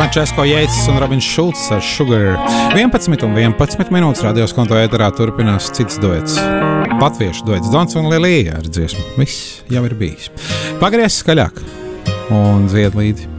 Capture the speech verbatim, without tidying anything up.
Česko Jeicis un Robins Šulcs ar Sugar. vienpadsmit un vienpadsmit minūtes radios konto ēterā turpinās cits duets. Latviešu duets Dons un Lilija ar dziesmu. Viss jau ir bijis. Pagriez skaļāk un dzied līdzi.